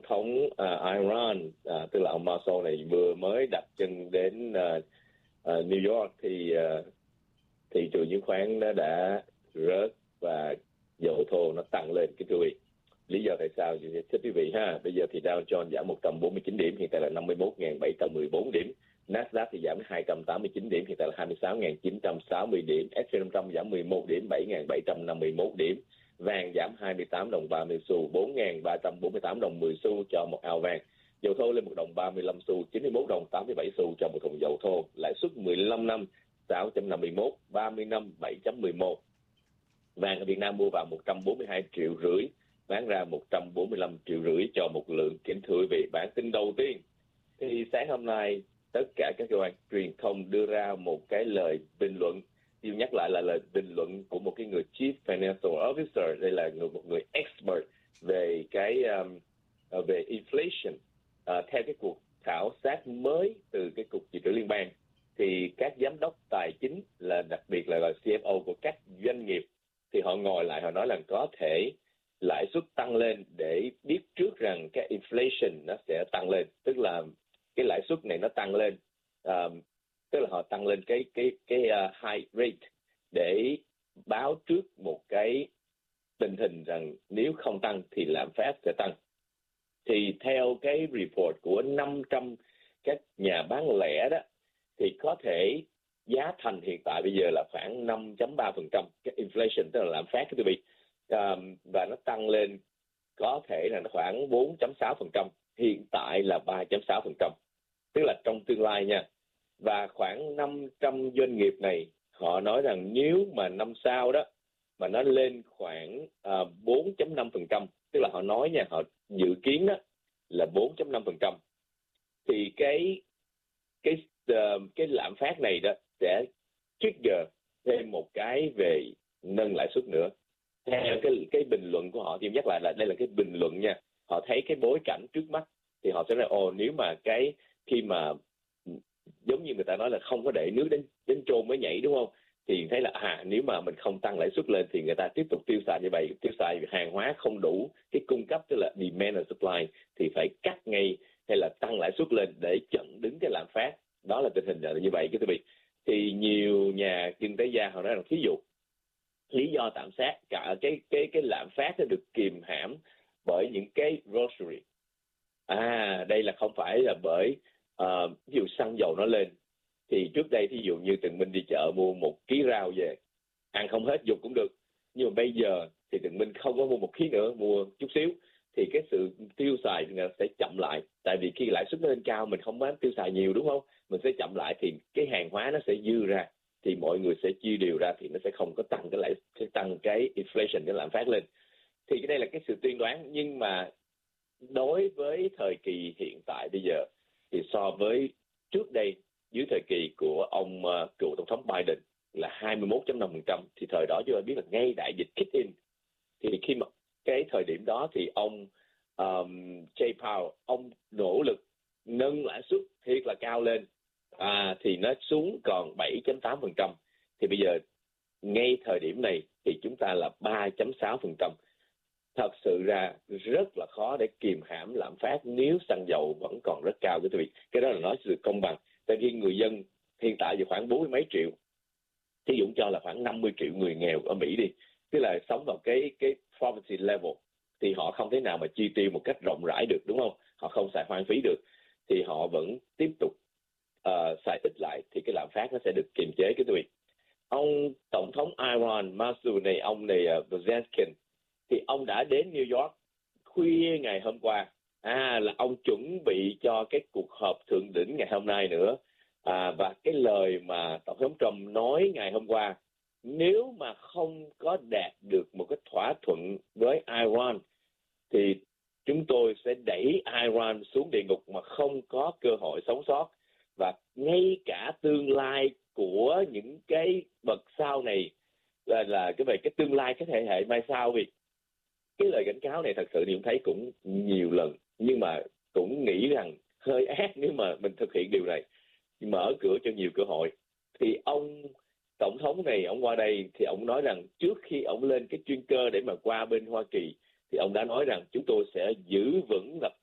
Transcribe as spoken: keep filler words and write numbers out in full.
thống uh, Iran, uh, tức là ông Mansour này vừa mới đặt chân đến uh, uh, New York thì uh, thị trường chứng khoán nó đã rớt và dầu thô nó tăng lên cái quý vị. Lý do tại sao thưa quý vị ha? Bây giờ thì Dow Jones giảm một trăm bốn mươi chín điểm, hiện tại là năm mươi mốt nghìn bảy trăm mười bốn điểm. Nasdaq thì giảm hai trăm tám mươi chín điểm, hiện tại là hai mươi sáu nghìn chín trăm sáu mươi điểm. ét and pê năm trăm giảm mười một điểm, bảy nghìn bảy trăm năm mươi mốt điểm. Vàng giảm hai mươi tám đồng ba mươi xu, bốn nghìn ba trăm bốn mươi tám đồng mười xu cho một ao vàng. Dầu thô lên một đồng ba mươi lăm xu, chín mươi mốt đồng tám mươi bảy xu cho một thùng dầu thô. Lãi suất mười lăm năm sáu chấm năm mươi mốt, ba mươi năm bảy chấm mười một. Vàng ở Việt Nam mua vào một trăm bốn mươi hai triệu rưỡi, bán ra một trăm bốn mươi lăm triệu rưỡi cho một lượng. Kính thưa quý vị, bản tin đầu tiên thì sáng hôm nay tất cả các cơ quan truyền thông đưa ra một cái lời bình luận. Tôi nhắc lại là lời bình luận của một cái người Chief Financial Officer, đây là người, một người expert về cái um, về inflation. Uh, theo cái cuộc khảo sát mới từ cái cục dự trữ liên bang thì các giám đốc tài chính, là đặc biệt là, là xê ép ô của các doanh nghiệp, thì họ ngồi lại họ nói là có thể lãi suất tăng lên để biết trước rằng cái inflation nó sẽ tăng lên, tức là cái lãi suất này nó tăng lên, uh, tức là họ tăng lên cái cái cái uh, high rate để báo trước một cái tình hình rằng nếu không tăng thì lạm phát sẽ tăng. Thì theo cái report của năm trăm các nhà bán lẻ đó, thì có thể giá thành hiện tại bây giờ là khoảng năm chấm ba phần trăm cái inflation, tức là lạm phát cái quý vị, um, và nó tăng lên có thể là nó khoảng bốn chấm sáu phần trăm, hiện tại là ba chấm sáu phần trăm, tức là trong tương lai nha. Và khoảng năm trăm doanh nghiệp này họ nói rằng nếu mà năm sau đó mà nó lên khoảng uh, bốn chấm năm phần trăm, tức là họ nói nha, họ dự kiến đó là bốn chấm năm phần trăm, thì cái cái uh, cái lạm phát này đó sẽ trigger thêm một cái về nâng lãi suất nữa. Theo cái cái bình luận của họ, thì nhắc lại là đây là cái bình luận nha, họ thấy cái bối cảnh trước mắt thì họ sẽ nói ồ, nếu mà cái khi mà giống như người ta nói là không có để nước đến đến trôn mới nhảy, đúng không? Thì thấy là à, nếu mà mình không tăng lãi suất lên thì người ta tiếp tục tiêu xài như vậy, tiêu xài hàng hóa không đủ cái cung cấp, tức là demand and supply, thì phải cắt ngay hay là tăng lãi suất lên để chặn đứng cái lạm phát. Đó là tình hình là như vậy, cái quý vị. Thì nhiều nhà kinh tế gia họ nói rằng thí dụ lý do tạm sát cả cái cái cái lạm phát nó được kìm hãm bởi những cái grocery. À, đây là không phải là bởi uh, ví dụ xăng dầu nó lên, thì trước đây thí dụ như Tường Minh đi chợ mua một ký rau về ăn không hết dùng cũng được, nhưng mà bây giờ thì Tường Minh không có mua một ký nữa, mua chút xíu, thì cái sự tiêu xài sẽ chậm lại. Tại vì khi lãi suất lên cao mình không bán tiêu xài nhiều, đúng không? Mình sẽ chậm lại thì cái hàng hóa nó sẽ dư ra, thì mọi người sẽ chia đều ra, thì nó sẽ không có tăng cái lãi, sẽ tăng cái inflation, cái lạm phát lên. Thì cái đây là cái sự tiên đoán. Nhưng mà đối với thời kỳ hiện tại bây giờ thì so với trước đây dưới thời kỳ của ông uh, cựu tổng thống Biden là hai mươi mốt chấm năm phần trăm, thì thời đó chúng ta biết là ngay đại dịch kick in, thì khi mà cái thời điểm đó thì ông um, Jay Powell ông nỗ lực nâng lãi suất thiệt là cao lên, à, thì nó xuống còn bảy chấm tám phần trăm. Thì bây giờ ngay thời điểm này thì chúng ta là ba chấm sáu phần trăm. Thật sự ra rất là khó để kìm hãm lạm phát nếu xăng dầu vẫn còn rất cao, cái vị. Cái đó là nói sự công bằng. Tại vì người dân hiện tại thì khoảng bốn mươi mấy triệu, thí dụ cho là khoảng năm mươi triệu người nghèo ở Mỹ đi, tức là sống vào cái cái poverty level, thì họ không thể nào mà chi tiêu một cách rộng rãi được, đúng không? Họ không xài hoang phí được, thì họ vẫn tiếp tục uh, xài ít lại, thì cái lạm phát nó sẽ được kiềm chế, cái vị. Ông tổng thống Iran Mansour này, ông này uh, Zelensky, thì ông đã đến New York khuya ngày hôm qua, à là ông chuẩn bị cho cái cuộc họp thượng đỉnh ngày hôm nay nữa. À, và cái lời mà tổng thống Trump nói ngày hôm qua, nếu mà không có đạt được một cái thỏa thuận với Iran thì chúng tôi sẽ đẩy Iran xuống địa ngục mà không có cơ hội sống sót, và ngay cả tương lai của những cái bậc sau này là là cái về cái tương lai cái thế hệ mai sau. Vì cái lời cảnh cáo này thật sự thì cũng thấy cũng nhiều lần, nhưng mà cũng nghĩ rằng hơi ác nếu mà mình thực hiện điều này, mở cửa cho nhiều cơ hội. Thì ông tổng thống này, ông qua đây thì ông nói rằng trước khi ông lên cái chuyên cơ để mà qua bên Hoa Kỳ, thì ông đã nói rằng chúng tôi sẽ giữ vững lập